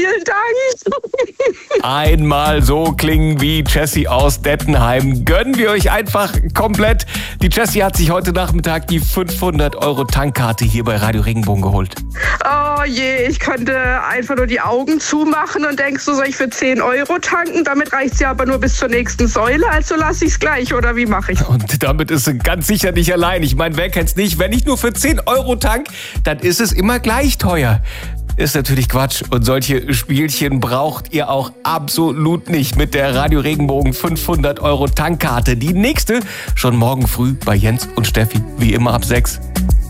vielen Dank. Einmal so klingen wie Jessie aus Dettenheim. Gönnen wir euch einfach komplett. Die Jessie hat sich heute Nachmittag die 500 € Tankkarte hier bei Radio Regenbogen geholt. Oh je, ich könnte einfach nur die Augen zumachen und denkst du, soll ich für 10 € tanken? Damit reicht sie aber nur bis zur nächsten Säule, also lasse ich es gleich, oder wie mache ich? Und damit ist sie ganz sicher nicht allein. Ich meine, wer kennt's nicht? Wenn ich nur für 10 € tank, dann ist es immer gleich teuer. Ist natürlich Quatsch. Und solche Spielchen braucht ihr auch absolut nicht mit der Radio Regenbogen 500 € Tankkarte. Die nächste schon morgen früh bei Jens und Steffi, wie immer ab 6.